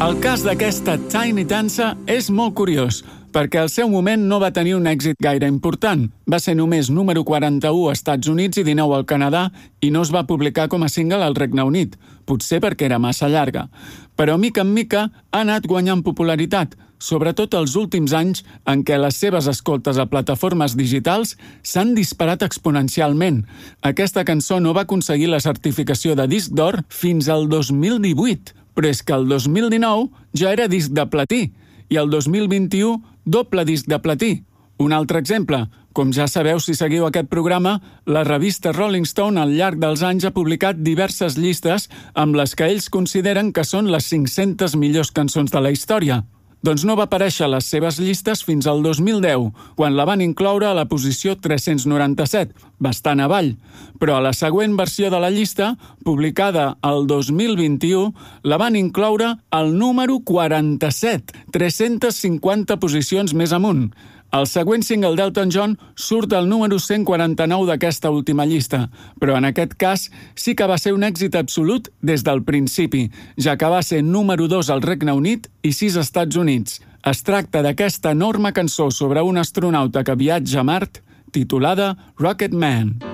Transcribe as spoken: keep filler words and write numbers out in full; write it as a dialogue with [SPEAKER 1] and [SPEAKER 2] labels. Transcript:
[SPEAKER 1] El cas d'aquesta Tiny Dancer és molt curiós, perquè al seu moment no va tenir un èxit gaire important. Va ser només número quaranta-u als Estats Units i dinou al Canadà i no es va publicar com a single al Regne Unit, potser perquè era massa llarga. Però mica en mica ha anat guanyant popularitat, sobretot els últims anys en què les seves escoltes a plataformes digitals s'han disparat exponencialment. Aquesta cançó no va aconseguir la certificació de disc d'or fins al dos mil divuit, però és que el dos mil dinou ja era disc de platí i el dos mil vint-i-u doble disc de platí. Un altre exemple, com ja sabeu si seguiu aquest programa, la revista Rolling Stone al llarg dels anys ha publicat diverses llistes amb les que ells consideren que són les cinc-centes millors cançons de la història. Doncs no va aparèixer a les seves llistes fins al dos mil deu, quan la van incloure a la posició tres-cents noranta-set, bastant avall. Però a la següent versió de la llista, publicada el dos mil vint-i-u, la van incloure al número quaranta-set, tres-centes cinquanta posicions més amunt. El següent single d'Elton John surt al número cent quaranta-nou d'aquesta última llista, però en aquest cas sí que va ser un èxit absolut des del principi, ja que va ser número dos al Regne Unit i sis als Estats Units. Es tracta d'aquesta enorme cançó sobre un astronauta que viatja a Mart, titulada Rocket Man.